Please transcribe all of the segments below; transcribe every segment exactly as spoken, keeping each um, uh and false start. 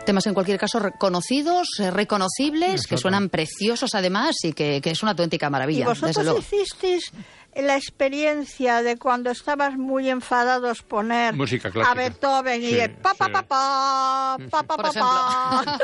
Temas en cualquier caso reconocidos, reconocibles, Exacto. que suenan preciosos además y que, que es una auténtica maravilla. ¿Y vosotros desde luego. hicisteis la experiencia de cuando estabas muy enfadados poner música clásica a Beethoven sí, y de pa pa sí. pa pa pa pa pa pa?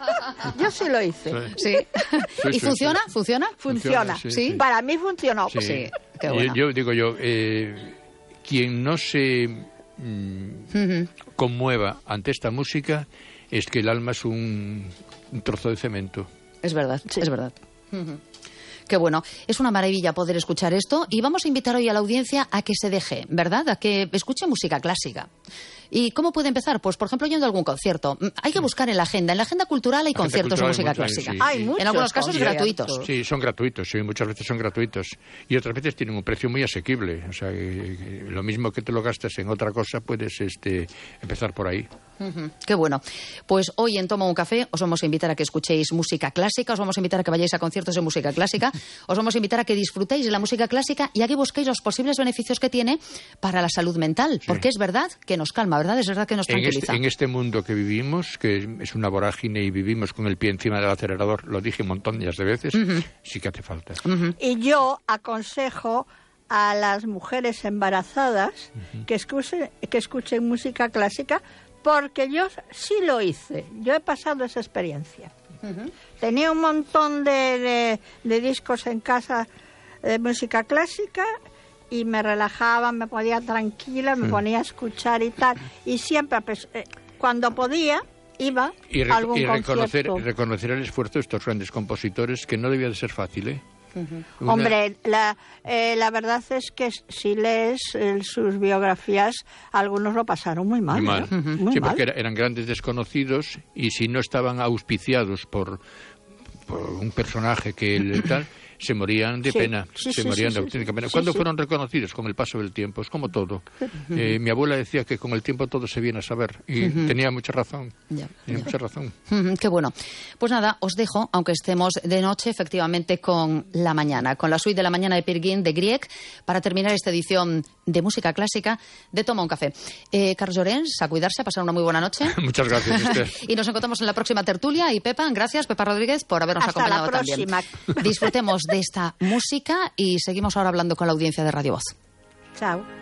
Yo sí lo hice. Sí. Sí, ¿Y sí, funciona? sí. ¿Funciona? Funciona. Sí, ¿Sí? sí. Para mí funcionó. Sí. Sí, qué bueno. Yo, yo digo yo, eh, quien no se mm, uh-huh. conmueva ante esta música es que el alma es un, un trozo de cemento. Es verdad, sí. es verdad. Uh-huh. Qué bueno, es una maravilla poder escuchar esto y vamos a invitar hoy a la audiencia a que se deje, ¿verdad? A que escuche música clásica. ¿Y cómo puede empezar? Pues, por ejemplo, yendo a algún concierto. Hay que buscar en la agenda. En la agenda cultural hay conciertos de música clásica. Sí, hay sí. muchos en algunos casos gratuitos. Sí, son gratuitos, sí, muchas veces son gratuitos. Y otras veces tienen un precio muy asequible. O sea, eh, lo mismo que te lo gastas en otra cosa, puedes este, empezar por ahí. Uh-huh. Qué bueno. Pues hoy en Toma un Café os vamos a invitar a que escuchéis música clásica, os vamos a invitar a que vayáis a conciertos de música clásica, os vamos a invitar a que disfrutéis de la música clásica y a que busquéis los posibles beneficios que tiene para la salud mental. Sí. Porque es verdad que nos calma, ¿verdad? Es verdad que nos tranquiliza. En este, en este mundo que vivimos, que es una vorágine y vivimos con el pie encima del acelerador, lo dije un montón de veces, uh-huh. sí que hace falta. Uh-huh. Y yo aconsejo a las mujeres embarazadas uh-huh. que escuchen, que escuchen música clásica, porque yo sí lo hice. Yo he pasado esa experiencia. Uh-huh. Tenía un montón de, de, de discos en casa de música clásica y me relajaba, me ponía tranquila, me uh-huh. ponía a escuchar y tal. Y siempre, pues, eh, cuando podía, iba y re- a algún y reconocer, concierto. Y reconocer el esfuerzo de estos grandes compositores, que no debía de ser fácil, ¿eh? Uh-huh. Una... Hombre, la, eh, la verdad es que si lees eh, sus biografías, algunos lo pasaron muy mal. Muy mal. ¿eh? Uh-huh. Muy sí, mal. porque era, eran grandes desconocidos y si no estaban auspiciados por, por un personaje que el, tal, se morían de sí, pena, sí, se sí, morían sí, de sí, auténtica pena. sí, ¿Cuándo sí. fueron reconocidos? Con el paso del tiempo, es como todo. Uh-huh. Eh, mi abuela decía que con el tiempo todo se viene a saber y uh-huh. tenía mucha razón. Ya, tenía ya. mucha razón. Uh-huh, qué bueno. Pues nada, os dejo, aunque estemos de noche, efectivamente, con la mañana, con la suite de la mañana de Peer Gynt de Grieg, para terminar esta edición de música clásica de Toma un Café. Eh, Carlos Llorens, a cuidarse, a pasar una muy buena noche. Muchas gracias, Esther. Y nos encontramos en la próxima tertulia. Y Pepa, gracias, Pepa Rodríguez, por habernos Hasta acompañado la próxima. también. Disfrutemos de esta música y seguimos ahora hablando con la audiencia de Radio Voz. Chao.